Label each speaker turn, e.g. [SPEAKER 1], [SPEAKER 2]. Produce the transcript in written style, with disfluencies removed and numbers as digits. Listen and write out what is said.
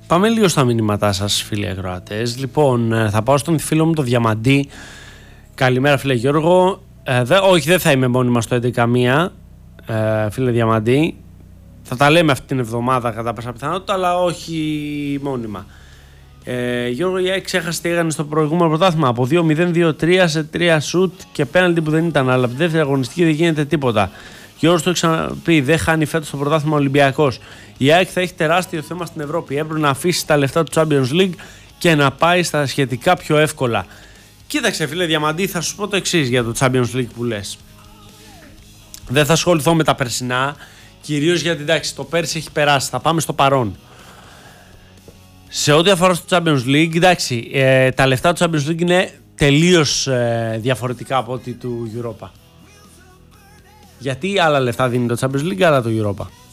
[SPEAKER 1] Πάμε λίγο στα μηνύματά σας, φίλοι ακροατές. Λοιπόν, θα πάω στον φίλο μου το Διαμαντή. Καλημέρα, φίλε Γιώργο. Όχι, δεν θα είμαι μόνιμα στο 11.1, φίλε Διαμαντή. Θα τα λέμε αυτή την εβδομάδα κατά πάσα πιθανότητα, αλλά όχι μόνιμα. Γιώργο, η ΑΕΚ ξέχασε τι έκανε στο προηγούμενο πρωτάθλημα. Από 2-0-2-3 σε 3 σουτ και πέναλτι που δεν ήταν. Αλλά από τη δεύτερη αγωνιστική δεν γίνεται τίποτα. Γιώργος το έχει ξαναπεί, δεν χάνει φέτος το πρωτάθλημα Ολυμπιακός. Η ΑΕΚ θα έχει τεράστιο θέμα στην Ευρώπη. Έπρεπε να αφήσει τα λεφτά του Champions League και να πάει στα σχετικά πιο εύκολα. Κοίταξε, φίλε Διαμαντή, θα σου πω το εξής για το Champions League που λες. Δεν θα ασχοληθώ με τα περσινά, κυρίως γιατί εντάξει, το πέρσι έχει περάσει. Θα πάμε στο παρόν. Σε ό,τι αφορά στο Champions League, εντάξει, τα λεφτά του Champions League είναι τελείως διαφορετικά από ό,τι του Europa. Γιατί άλλα λεφτά δίνει το Champions League, άλλα το Europa.